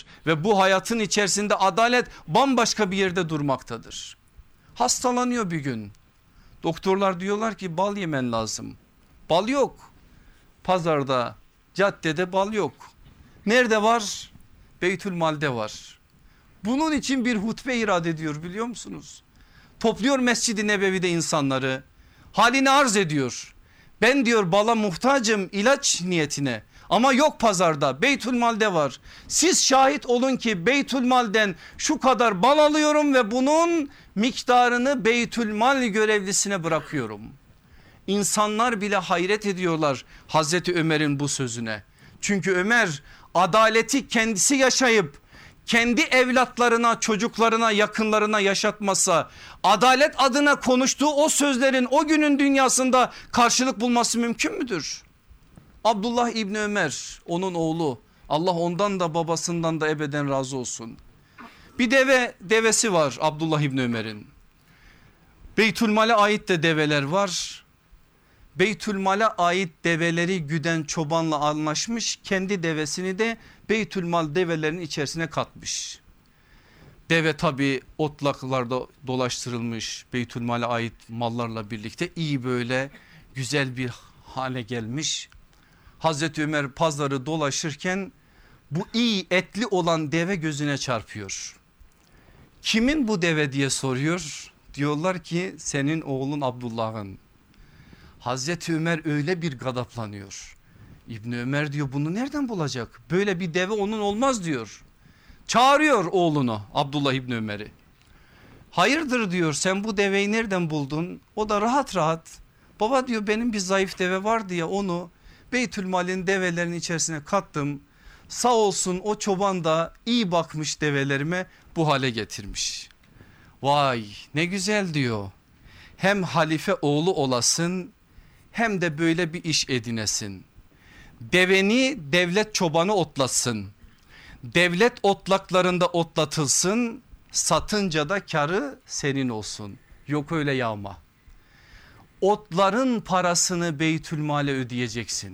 durmaktadır ve bu hayatın içerisinde adalet bambaşka bir yerde durmaktadır. Hastalanıyor bir gün. Doktorlar diyorlar ki bal yemen lazım. Bal yok. Pazarda, caddede bal yok. Nerede var? Beytülmal'de var. Bunun için bir hutbe irad ediyor biliyor musunuz? Topluyor Mescid-i Nebevi'de insanları. Halini arz ediyor. Ben diyor bala muhtacım ilaç niyetine ama yok pazarda, Beytülmal'de var. Siz şahit olun ki Beytülmal'den şu kadar bal alıyorum ve bunun miktarını Beytülmal görevlisine bırakıyorum. İnsanlar bile hayret ediyorlar Hazreti Ömer'in bu sözüne. Çünkü Ömer adaleti kendisi yaşayıp kendi evlatlarına, çocuklarına, yakınlarına yaşatmasa, adalet adına konuştuğu o sözlerin o günün dünyasında karşılık bulması mümkün müdür? Abdullah İbni Ömer, onun oğlu, Allah ondan da babasından da ebeden razı olsun. Bir devesi var Abdullah İbni Ömer'in. Beytülmal'e ait de develer var. Beytülmal'e ait develeri güden çobanla anlaşmış, kendi devesini de Beytülmal develerinin içerisine katmış. Deve tabi otlaklarda dolaştırılmış, Beytülmal'e ait mallarla birlikte iyi böyle güzel bir hale gelmiş. Hazreti Ömer pazarı dolaşırken bu iyi etli olan deve gözüne çarpıyor. Kimin bu deve diye soruyor. Diyorlar ki senin oğlun Abdullah'ın. Hazreti Ömer öyle bir gadaplanıyor. İbni Ömer diyor bunu nereden bulacak? Böyle bir deve onun olmaz diyor. Çağırıyor oğlunu Abdullah İbni Ömer'i. Hayırdır diyor, sen bu deveyi nereden buldun? O da rahat rahat. Baba diyor benim bir zayıf deve vardı ya, onu Beytülmal'in develerinin içerisine kattım. Sağ olsun o çoban da iyi bakmış develerime, bu hale getirmiş. Vay ne güzel diyor. Hem halife oğlu olasın hem de böyle bir iş edinesin. Deveni devlet çobanı otlasın. Devlet otlaklarında otlatılsın. Satınca da karı senin olsun. Yok öyle yağma. Otların parasını Beytülmal'e ödeyeceksin.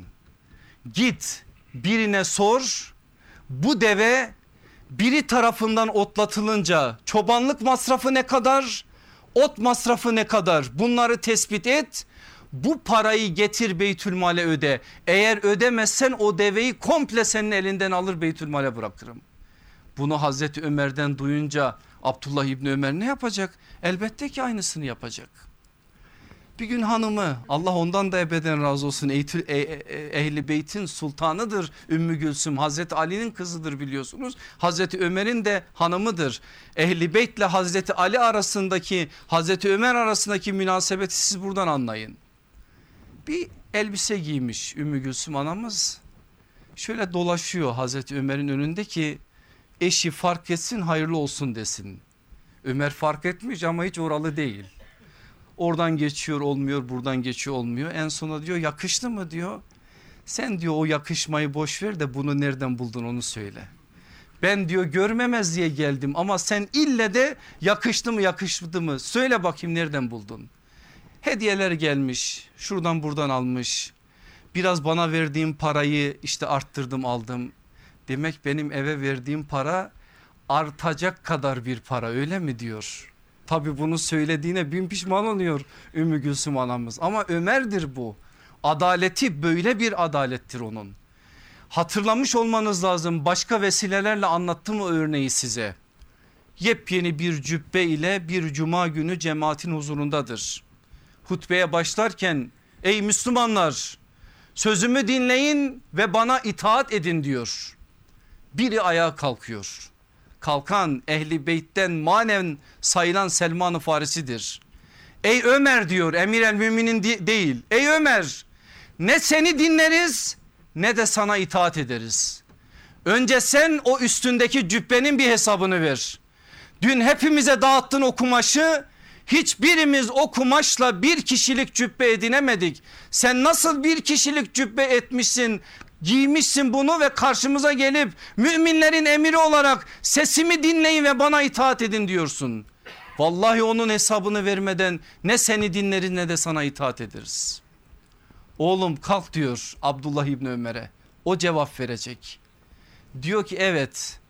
Git birine sor, bu deve biri tarafından otlatılınca çobanlık masrafı ne kadar, ot masrafı ne kadar, bunları tespit et. Bu parayı getir Beytülmal'e öde. Eğer ödemezsen o deveyi komple senin elinden alır Beytülmal'e bırakırım. Bunu Hazreti Ömer'den duyunca Abdullah İbni Ömer ne yapacak? Elbette ki aynısını yapacak. Bir gün hanımı, Allah ondan da ebeden razı olsun, Ehli Beyt'in sultanıdır Ümmü Gülsüm, Hazreti Ali'nin kızıdır biliyorsunuz. Hazreti Ömer'in de hanımıdır. Ehli Beyt ile Hazreti Ali arasındaki, Hazreti Ömer arasındaki münasebeti siz buradan anlayın. Bir elbise giymiş Ümmü Gülsüm anamız, şöyle dolaşıyor Hazreti Ömer'in önünde ki eşi fark etsin, hayırlı olsun desin. Ömer fark etmiş ama hiç oralı değil. Oradan geçiyor olmuyor, buradan geçiyor olmuyor. En sona diyor yakıştı mı diyor. Sen diyor o yakışmayı boş ver de bunu nereden buldun onu söyle. Ben diyor görmemez diye geldim ama sen ille de yakıştı mı yakışmadı mı söyle bakayım nereden buldun. Hediyeler gelmiş, şuradan buradan almış. Biraz bana verdiğim parayı işte arttırdım aldım. Demek benim eve verdiğim para artacak kadar bir para, öyle mi diyor. Tabi bunu söylediğine bin pişman oluyor Ümmü Gülsüm anamız, ama Ömer'dir bu. Adaleti böyle bir adalettir onun. Hatırlamış olmanız lazım, başka vesilelerle anlattım o örneği size. Yepyeni bir cübbe ile bir cuma günü cemaatin huzurundadır. Hutbeye başlarken ey Müslümanlar sözümü dinleyin ve bana itaat edin diyor. Biri ayağa kalkıyor. Kalkan Ehli Beyt'ten manen sayılan Selman-ı Farisi'dir. Ey Ömer diyor, emir el müminin değil. Ey Ömer, ne seni dinleriz ne de sana itaat ederiz. Önce sen o üstündeki cübbenin bir hesabını ver. Dün hepimize dağıttın o kumaşı, hiçbirimiz o kumaşla bir kişilik cübbe edinemedik. Sen nasıl bir kişilik cübbe etmişsin, giymişsin bunu ve karşımıza gelip müminlerin emiri olarak sesimi dinleyin ve bana itaat edin diyorsun. Vallahi onun hesabını vermeden ne seni dinleriz ne de sana itaat ederiz. Oğlum kalk diyor Abdullah İbni Ömer'e, o cevap verecek. Diyor ki evet,